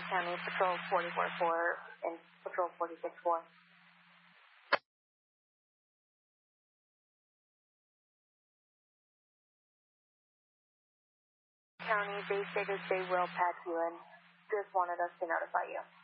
County Patrol 44-4 and Patrol 46-4. County, they stated they will patch you in. Just wanted us to notify you.